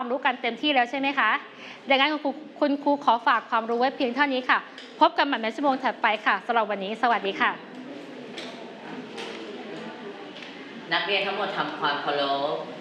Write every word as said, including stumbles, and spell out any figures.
รู้กันเต็มที่แล้วใช่ไหมคะดังนั้นคุณครูคุณครูขอฝากความรู้ไว้เพียงเท่านี้ค่ะพบกันใหม่ในชั่วโมงถัดไปค่ะสำหรับวันนี้สวัสดีค่ะนักเรียนทั้งหมดทำความเคารพ